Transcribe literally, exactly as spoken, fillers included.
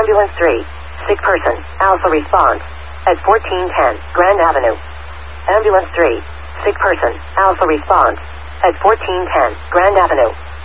Ambulance three. Sick person. Alpha response. At fourteen ten Grand Avenue. Ambulance three. Sick person. Alpha response. At fourteen ten Grand Avenue.